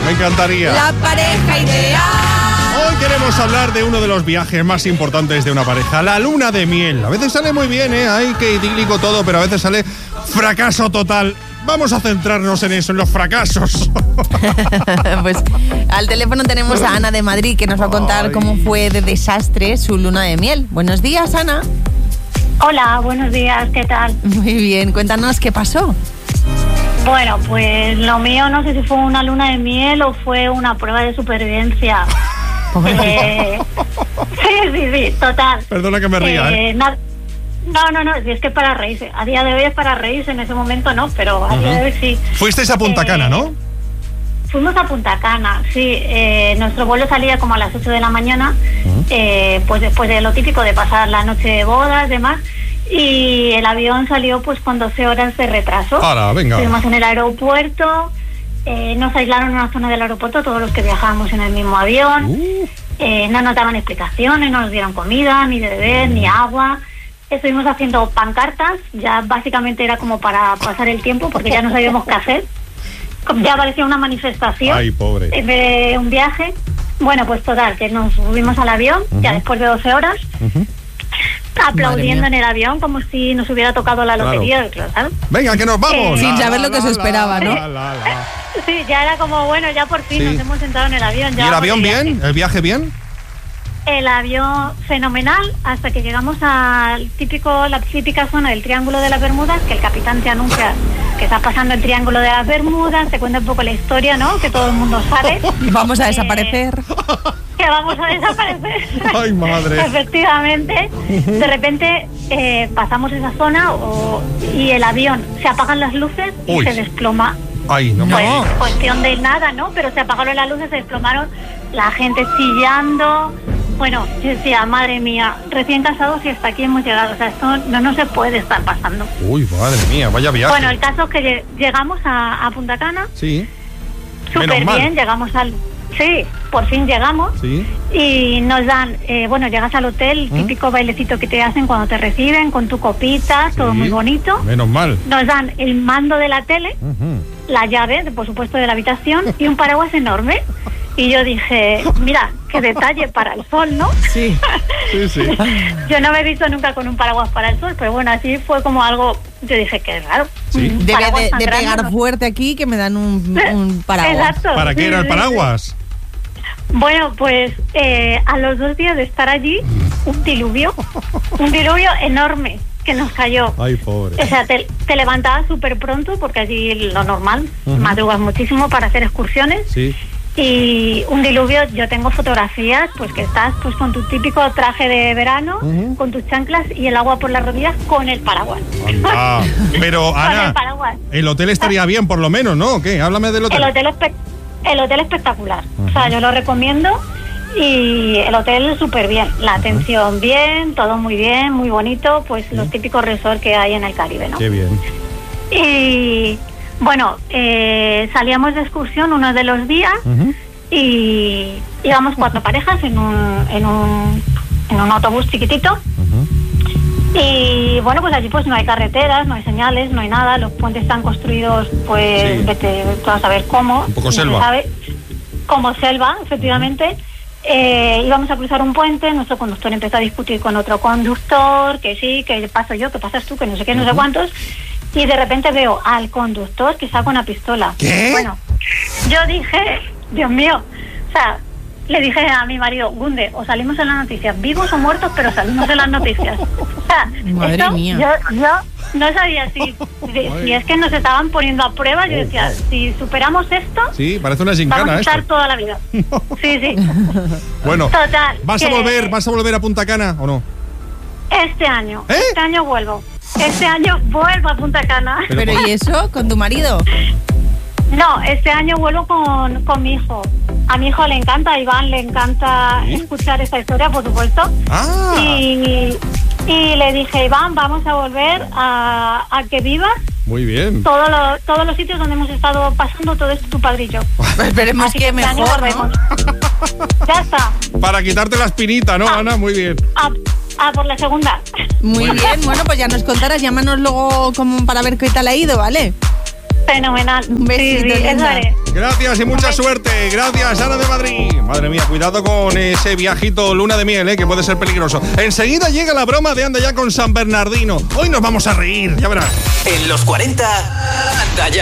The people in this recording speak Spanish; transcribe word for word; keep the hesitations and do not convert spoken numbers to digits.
Me encantaría. La pareja ideal. Hoy queremos hablar de uno de los viajes más importantes de una pareja, la luna de miel. A veces sale muy bien, ¿eh? Ay, qué idílico todo, pero a veces sale fracaso total. Vamos a centrarnos en eso, en los fracasos. Pues al teléfono tenemos a Ana de Madrid, que nos va a contar Ay. cómo fue de desastre su luna de miel. Buenos días, Ana. Hola, buenos días, ¿qué tal? Muy bien, cuéntanos qué pasó. Bueno, pues lo mío no sé si fue una luna de miel o fue una prueba de supervivencia. eh, sí, sí, sí, total. Perdona que me ría, ¿eh? eh na- no, no, no, si es que es para reírse. A día de hoy es para reírse, en ese momento no, pero a uh-huh. día de hoy sí. Fuisteis a Punta Cana, eh, ¿no? Fuimos a Punta Cana, sí. Eh, nuestro vuelo salía como a las ocho de la mañana, uh-huh. eh, pues después de lo típico de pasar la noche de bodas, demás. Y el avión salió pues con doce horas de retraso. Para, venga. Estuvimos en el aeropuerto, eh, nos aislaron en una zona del aeropuerto todos los que viajábamos en el mismo avión. Uh. Eh, no nos daban explicaciones, no nos dieron comida, ni de beber, uh. ni agua. Estuvimos haciendo pancartas, ya básicamente era como para pasar el tiempo porque ya no sabíamos qué hacer. Ya parecía una manifestación. Ay, pobre. De un viaje. Bueno, pues total, que nos subimos al avión, uh-huh. ya después de doce horas. Uh-huh. Aplaudiendo en el avión como si nos hubiera tocado la lotería, claro. ¿sabes? Venga, que nos vamos. Eh, Sin saber lo que se esperaba, ¿no? La, la, la. Sí, ya era como, bueno, ya por fin sí. nos hemos sentado en el avión. Ya ¿Y el avión bien? ¿El viaje bien? El avión fenomenal, hasta que llegamos al típico, la típica zona del Triángulo de las Bermudas, que el capitán te anuncia que está pasando el Triángulo de las Bermudas, te cuenta un poco la historia, ¿no? Que todo el mundo sabe. Vamos a desaparecer. Eh, que vamos a desaparecer. Ay, madre. Efectivamente. De repente eh, pasamos esa zona o, y el avión, se apagan las luces y Uy. se desploma. Ay, no me Pues cuestión de nada, ¿no? Pero se apagaron las luces, se desplomaron, la gente chillando. Bueno, yo decía, madre mía, recién casados y hasta aquí hemos llegado. O sea, esto no, no se puede estar pasando. Uy, madre mía, vaya viaje. Bueno, el caso es que llegamos a, a Punta Cana. Sí. Súper bien, llegamos al... Sí, por fin llegamos. Sí. Y nos dan, eh, bueno, llegas al hotel, el típico ¿Mm? bailecito que te hacen cuando te reciben, con tu copita, sí. todo muy bonito. Menos mal. Nos dan el mando de la tele, uh-huh. la llave, por supuesto, de la habitación y un paraguas enorme. Y yo dije, mira, qué detalle para el sol, ¿no? Sí, sí, sí. Yo no me he visto nunca con un paraguas para el sol, pero bueno, así fue como algo, yo dije, qué raro. Sí. Debe de, de pegar fuerte aquí que me dan un, un paraguas. Exacto. ¿Para qué sí, era el paraguas? Sí, sí. Bueno, pues eh, a los dos días de estar allí, un diluvio, un diluvio enorme que nos cayó. Ay, pobre. O sea, te, te levantabas súper pronto, porque allí lo normal, uh-huh. madrugas muchísimo para hacer excursiones. Sí. Y un diluvio, yo tengo fotografías, pues que estás pues con tu típico traje de verano, uh-huh. con tus chanclas y el agua por las rodillas con el paraguas. Ah, pero Ana, con el paraguas. El hotel estaría bien por lo menos, ¿no? ¿Qué? Háblame del hotel. El hotel es pe- el hotel espectacular, uh-huh. o sea, yo lo recomiendo y el hotel súper bien, la atención uh-huh. bien, todo muy bien, muy bonito, pues uh-huh. los típicos resorts que hay en el Caribe, ¿no? Qué bien. Y bueno, eh, salíamos de excursión uno de los días uh-huh. y íbamos cuatro parejas en un, en un, en un autobús chiquitito. Uh-huh. Y bueno, pues allí pues no hay carreteras, no hay señales, no hay nada, los puentes están construidos pues sí. vete tú a saber cómo. Un poco no selva. Se sabe, como selva, efectivamente. Uh-huh. Eh, íbamos a cruzar un puente, nuestro conductor empezó a discutir con otro conductor, que sí, que paso yo, que pasas tú, que no sé qué, no uh-huh. sé cuántos. Y de repente veo al conductor que saca una pistola. ¿Qué? Bueno, yo dije, Dios mío, o sea, le dije a mi marido, Gunde, o salimos en las noticias, vivos o muertos, pero salimos en las noticias. O sea, madre esto, mía. Yo, yo no sabía si, si, si es que nos estaban poniendo a prueba. Yo decía, si superamos esto, sí, parece una gincana, vamos a estar esto. toda la vida. Sí, sí. Bueno, total. ¿vas que, a volver, vas a volver a Punta Cana o no? Este año, ¿Eh? este año vuelvo. Este año vuelvo a Punta Cana. ¿Pero, ¿Pero y eso? ¿Con tu marido? No, este año vuelvo con, con mi hijo. A mi hijo le encanta, a Iván le encanta ¿sí? escuchar esta historia, por supuesto. Ah. Y, y le dije, Iván, vamos a volver a, a que vivas. Muy bien. Todo lo, todos los sitios donde hemos estado pasando todo esto tu padre y yo. Esperemos que, que mejor, ¿no? Ya está. Para quitarte la espinita, ¿no, ah, Ana? Muy bien. Ah, ah, por la segunda. Muy bien, bueno, pues ya nos contarás, llámanos luego como para ver qué tal ha ido, ¿vale? Fenomenal. Un besito, sí, sí, eso linda. haré. Gracias y mucha Ay. suerte. Gracias, Ana de Madrid. Madre mía, cuidado con ese viajito luna de miel, ¿eh? Que puede ser peligroso. Enseguida llega la broma de Anda Ya con San Bernardino. Hoy nos vamos a reír, ya verás. En los cuarenta, Anda Ya.